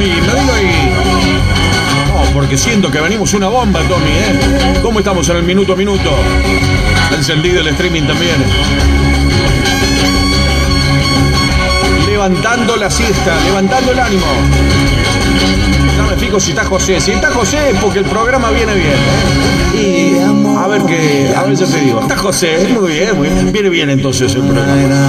Tommy, me digo ahí. No, porque siento que venimos una bomba, Tommy, ¿eh? ¿Cómo estamos en el minuto a minuto? Ha encendido el streaming también. Levantando la siesta, levantando el ánimo. Ya me fijo si está José. Si está José es porque el programa viene bien, ¿eh? Y a ver ya te digo. Está José, muy bien, viene bien entonces el programa.